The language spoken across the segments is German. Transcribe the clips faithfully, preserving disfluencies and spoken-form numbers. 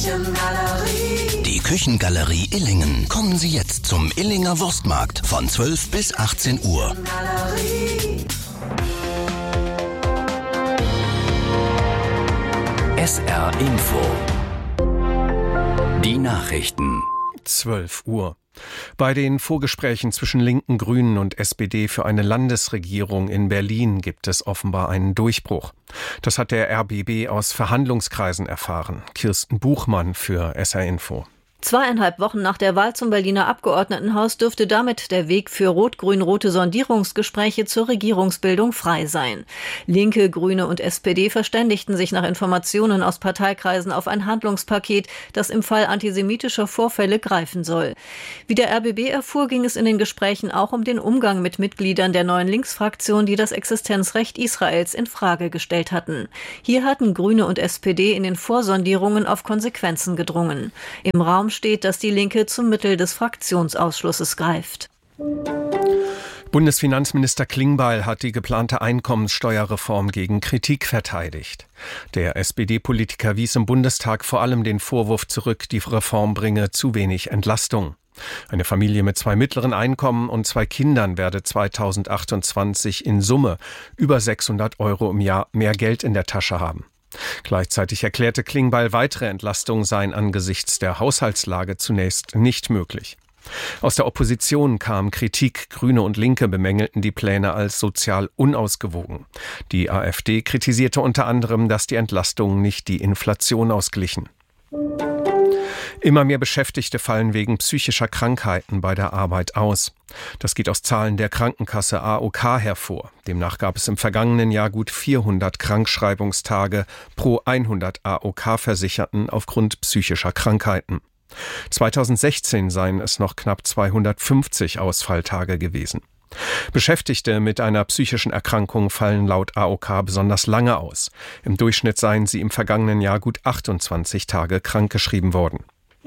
Küchengalerie. Die Küchengalerie Illingen. Kommen Sie jetzt zum Illinger Wurstmarkt von zwölf bis achtzehn Uhr. S R Info. Die Nachrichten. zwölf Uhr. Bei den Vorgesprächen zwischen Linken, Grünen und S P D für eine Landesregierung in Berlin gibt es offenbar einen Durchbruch. Das hat der R B B aus Verhandlungskreisen erfahren. Kirsten Buchmann für S R Info. Zweieinhalb Wochen nach der Wahl zum Berliner Abgeordnetenhaus dürfte damit der Weg für rot-grün-rote Sondierungsgespräche zur Regierungsbildung frei sein. Linke, Grüne und S P D verständigten sich nach Informationen aus Parteikreisen auf ein Handlungspaket, das im Fall antisemitischer Vorfälle greifen soll. Wie der R B B erfuhr, ging es in den Gesprächen auch um den Umgang mit Mitgliedern der neuen Linksfraktion, die das Existenzrecht Israels in Frage gestellt hatten. Hier hatten Grüne und S P D in den Vorsondierungen auf Konsequenzen gedrungen. Im Raum steht, dass die Linke zum Mittel des Fraktionsausschlusses greift. Bundesfinanzminister Klingbeil hat die geplante Einkommenssteuerreform gegen Kritik verteidigt. Der S P D-Politiker wies im Bundestag vor allem den Vorwurf zurück, die Reform bringe zu wenig Entlastung. Eine Familie mit zwei mittleren Einkommen und zwei Kindern werde zweitausendachtundzwanzig in Summe über sechshundert Euro im Jahr mehr Geld in der Tasche haben. Gleichzeitig erklärte Klingbeil, weitere Entlastungen seien angesichts der Haushaltslage zunächst nicht möglich. Aus der Opposition kam Kritik. Grüne und Linke bemängelten die Pläne als sozial unausgewogen. Die AfD kritisierte unter anderem, dass die Entlastungen nicht die Inflation ausglichen. Immer mehr Beschäftigte fallen wegen psychischer Krankheiten bei der Arbeit aus. Das geht aus Zahlen der Krankenkasse A O K hervor. Demnach gab es im vergangenen Jahr gut vierhundert Krankschreibungstage pro hundert A O K-Versicherten aufgrund psychischer Krankheiten. zweitausendsechzehn seien es noch knapp zweihundertfünfzig Ausfalltage gewesen. Beschäftigte mit einer psychischen Erkrankung fallen laut A O K besonders lange aus. Im Durchschnitt seien sie im vergangenen Jahr gut achtundzwanzig Tage krankgeschrieben worden.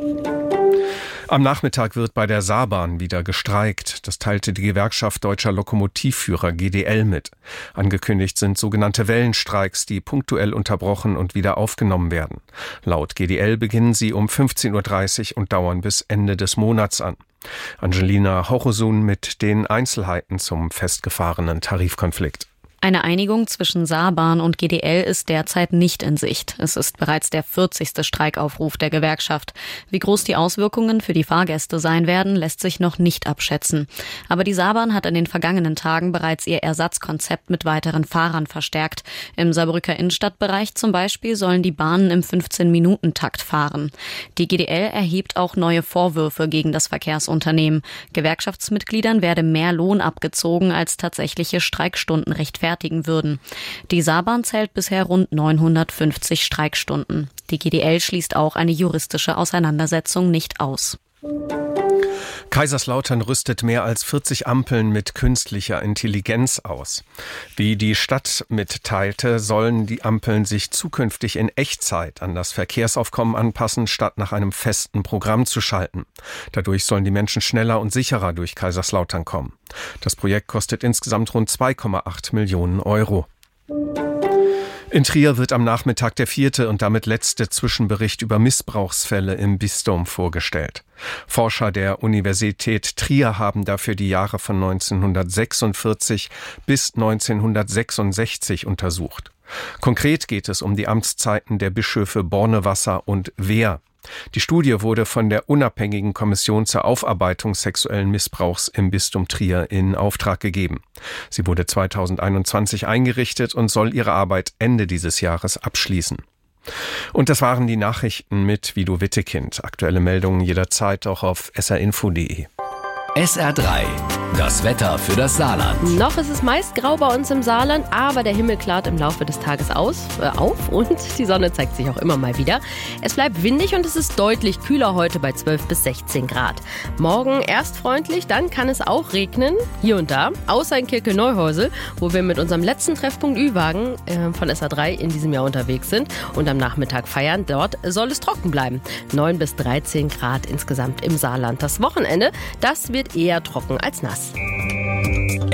Am Nachmittag wird bei der Saarbahn wieder gestreikt. Das teilte die Gewerkschaft Deutscher Lokomotivführer G D L mit. Angekündigt sind sogenannte Wellenstreiks, die punktuell unterbrochen und wieder aufgenommen werden. Laut G D L beginnen sie um fünfzehn Uhr dreißig und dauern bis Ende des Monats an. Angelina Hochosun mit den Einzelheiten zum festgefahrenen Tarifkonflikt. Eine Einigung zwischen Saarbahn und G D L ist derzeit nicht in Sicht. Es ist bereits der vierzigste Streikaufruf der Gewerkschaft. Wie groß die Auswirkungen für die Fahrgäste sein werden, lässt sich noch nicht abschätzen. Aber die Saarbahn hat in den vergangenen Tagen bereits ihr Ersatzkonzept mit weiteren Fahrern verstärkt. Im Saarbrücker Innenstadtbereich zum Beispiel sollen die Bahnen im fünfzehn-Minuten-Takt fahren. Die G D L erhebt auch neue Vorwürfe gegen das Verkehrsunternehmen. Gewerkschaftsmitgliedern werde mehr Lohn abgezogen, als tatsächliche Streikstunden rechtfertigen würden. Die Saarbahn zählt bisher rund neunhundertfünfzig Streikstunden. Die G D L schließt auch eine juristische Auseinandersetzung nicht aus. Kaiserslautern rüstet mehr als vierzig Ampeln mit künstlicher Intelligenz aus. Wie die Stadt mitteilte, sollen die Ampeln sich zukünftig in Echtzeit an das Verkehrsaufkommen anpassen, statt nach einem festen Programm zu schalten. Dadurch sollen die Menschen schneller und sicherer durch Kaiserslautern kommen. Das Projekt kostet insgesamt rund zwei Komma acht Millionen Euro. In Trier wird am Nachmittag der vierte und damit letzte Zwischenbericht über Missbrauchsfälle im Bistum vorgestellt. Forscher der Universität Trier haben dafür die Jahre von neunzehnhundertsechsundvierzig bis neunzehnhundertsechsundsechzig untersucht. Konkret geht es um die Amtszeiten der Bischöfe Bornewasser und Wehr. Die Studie wurde von der unabhängigen Kommission zur Aufarbeitung sexuellen Missbrauchs im Bistum Trier in Auftrag gegeben. Sie wurde zweitausendeinundzwanzig eingerichtet und soll ihre Arbeit Ende dieses Jahres abschließen. Und das waren die Nachrichten mit Vido Wittekind. Aktuelle Meldungen jederzeit auch auf s r info punkt d e. S R drei. Das Wetter für das Saarland. Noch ist es meist grau bei uns im Saarland, aber der Himmel klart im Laufe des Tages aus, äh, auf und die Sonne zeigt sich auch immer mal wieder. Es bleibt windig und es ist deutlich kühler heute bei zwölf bis sechzehn Grad. Morgen erst freundlich, dann kann es auch regnen, hier und da, außer in Kirke-Neuhäusel, wo wir mit unserem letzten Treffpunkt Ü-Wagen äh, von S R drei in diesem Jahr unterwegs sind und am Nachmittag feiern. Dort soll es trocken bleiben. neun bis dreizehn Grad insgesamt im Saarland. Das Wochenende, das wird eher trocken als nass.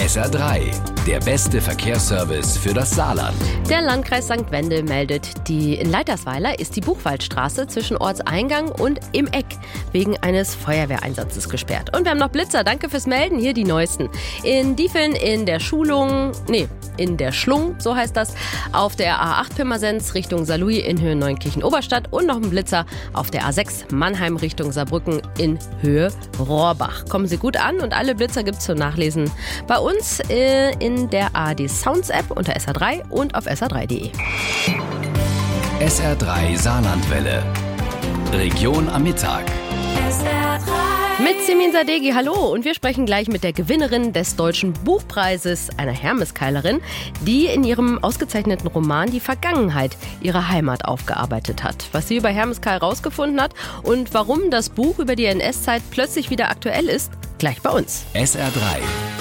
S R drei, der beste Verkehrsservice für das Saarland. Der Landkreis Sankt Wendel meldet, die in Leitersweiler ist die Buchwaldstraße zwischen Ortseingang und im Eck wegen eines Feuerwehreinsatzes gesperrt. Und wir haben noch Blitzer, danke fürs Melden, hier die neuesten. In Diefeln in der Schulung, nee, in der Schlung, so heißt das, auf der A acht Pirmasens Richtung Saarlouis in Höhe Neunkirchen-Oberstadt und noch ein Blitzer auf der A sechs Mannheim Richtung Saarbrücken in Höhe Rohrbach. Kommen Sie gut an und alle Blitzer gibt es zum Nachlesen bei uns äh, in der A R D Sounds App unter S R drei und auf S R drei punkt de. S R drei Saarlandwelle. Region am Mittag. S R drei. Mit Simin Sadeghi, hallo. Und wir sprechen gleich mit der Gewinnerin des Deutschen Buchpreises, einer Hermeskeilerin, die in ihrem ausgezeichneten Roman die Vergangenheit ihrer Heimat aufgearbeitet hat. Was sie über Hermeskeil rausgefunden hat und warum das Buch über die N S-Zeit plötzlich wieder aktuell ist, gleich bei uns. S R drei.